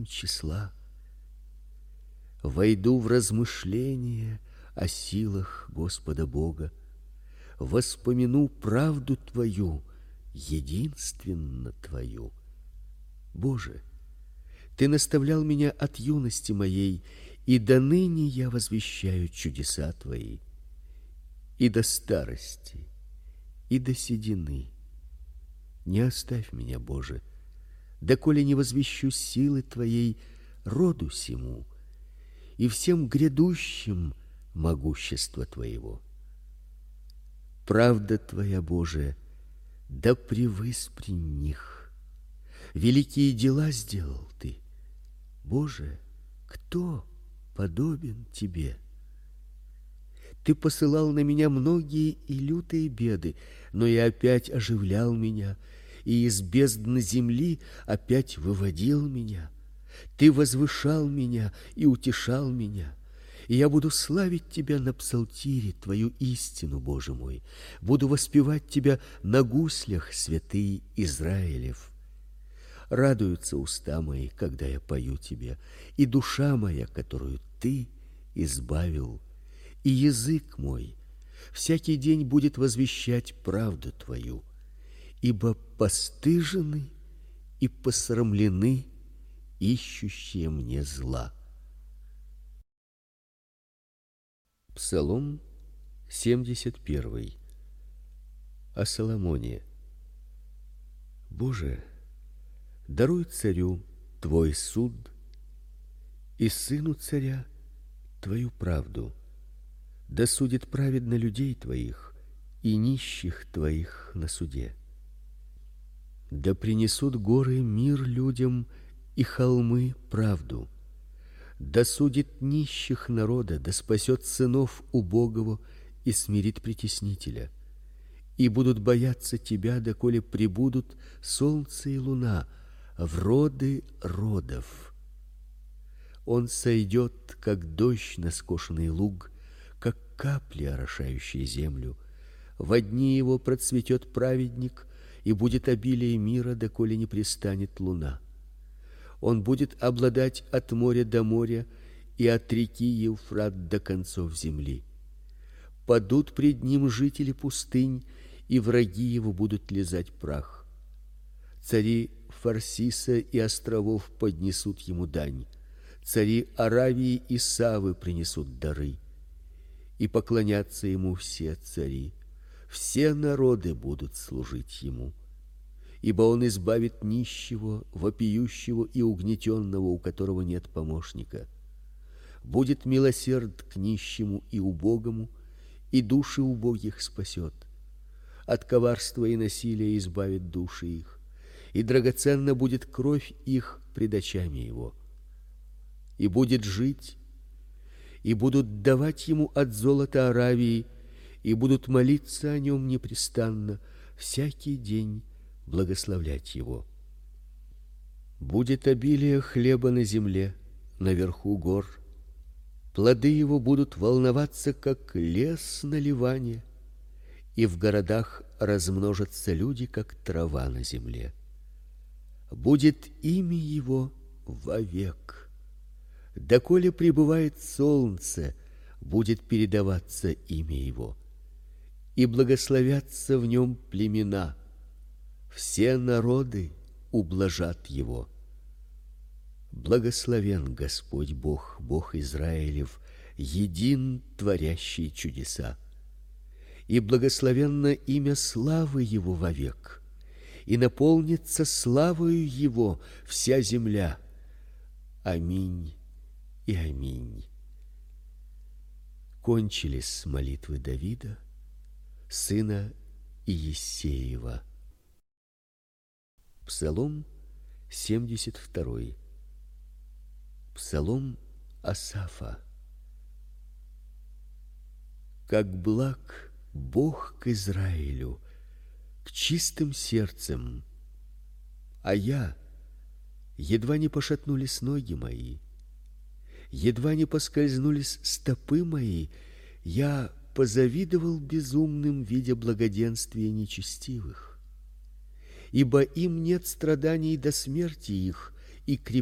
им числа. Войду в размышления о силах Господа Бога, воспомяну правду Твою, единственно Твою. Боже, Ты наставлял меня от юности моей, и до ныне я возвещаю чудеса Твои. И до старости, и до седины не оставь меня, Боже, доколе не возвещу силы Твоей роду сему и всем грядущим могущества Твоего. Правда Твоя, Боже, да превыспри них. Великие дела сделал Ты. Боже, кто подобен Тебе? Ты посылал на меня многие и лютые беды, но и опять оживлял меня, и из бездны земли опять выводил меня. Ты возвышал меня и утешал меня. И я буду славить Тебя на псалтире, Твою истину, Боже мой. Буду воспевать Тебя на гуслях, святый Израилев. Радуются уста мои, когда я пою Тебе, и душа моя, которую Ты избавил, и язык мой всякий день будет возвещать правду Твою, ибо постыжены и посрамлены ищущие мне зла. Псалом 71. О Соломоне. Боже, даруй царю Твой суд и сыну царя Твою правду. Да судит праведно людей Твоих и нищих Твоих на суде. Да принесут горы мир людям и холмы правду. Да судит нищих народа, да спасет сынов убогого и смирит притеснителя. И будут бояться Тебя, доколе прибудут солнце и луна в роды родов. Он сойдет, как дождь на скошенный луг, как капли, орошающие землю. Во дни его процветет праведник, и будет обилие мира, доколе не пристанет луна. Он будет обладать от моря до моря и от реки Евфрат до концов земли. Падут пред ним жители пустынь, и враги его будут лизать прах. Цари Фарсиса и островов поднесут ему дань. Цари Аравии и Савы принесут дары. И поклонятся ему все цари. Все народы будут служить ему. Ибо он избавит нищего, вопиющего и угнетенного, у которого нет помощника. Будет милосерд к нищему и убогому, и души убогих спасет. От коварства и насилия избавит души их, и драгоценна будет кровь их пред очами его. И будет жить, и будут давать ему от золота Аравии, и будут молиться о нем непрестанно, всякий день благословлять его. Будет обилие хлеба на земле, наверху гор. Плоды его будут волноваться, как лес на Ливане, и в городах размножатся люди, как трава на земле. Будет имя его вовек. Доколе пребывает солнце, будет передаваться имя его, и благословятся в нем племена. Все народы ублажат его. Благословен Господь Бог, Бог Израилев, един творящий чудеса. И благословенно имя славы его вовек, и наполнится славою его вся земля. Аминь и аминь. Кончились молитвы Давида, сына Иессеева. Псалом 72. Псалом Асафа. Как благ Бог к Израилю, к чистым сердцем, а я едва не пошатнулись ноги мои, едва не поскользнулись стопы мои, я позавидовал безумным, видя благоденствие нечестивых. Ибо им нет страданий до смерти их, и крепостей